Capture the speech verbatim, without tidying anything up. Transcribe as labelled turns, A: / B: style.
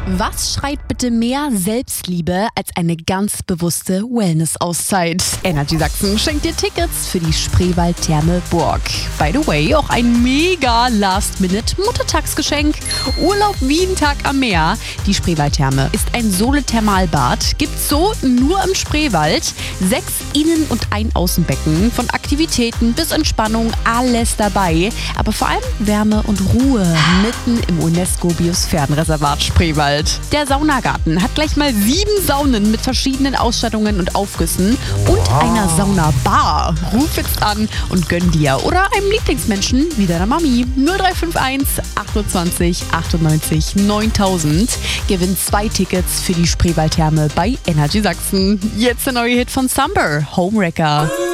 A: Was schreit bitte mehr Selbstliebe als eine ganz bewusste Wellness-Auszeit? Energy Sachsen schenkt dir Tickets für die Spreewald-Therme Burg. By the way, auch ein mega Last-Minute-Muttertagsgeschenk. Urlaub wie ein Tag am Meer. Die Spreewald-Therme ist ein Sole-Thermalbad. Gibt's so nur im Spreewald. Sechs Innen- und ein Außenbecken. Von Aktivitäten bis Entspannung, alles dabei. Aber vor allem Wärme und Ruhe mitten im UNESCO-Biosphärenreservat Spreewald. Der Saunagarten hat gleich mal sieben Saunen mit verschiedenen Ausstattungen und Aufgüssen und
B: Wow.
A: einer Saunabar. Ruf jetzt an und gönn dir oder einem Lieblingsmenschen wie deiner Mami. null drei fünf eins achtundzwanzig achtundneunzig neuntausend. Gewinn zwei Tickets für die Spreewald-Therme bei Energy Sachsen. Jetzt der neue Hit von Summer, Homewrecker.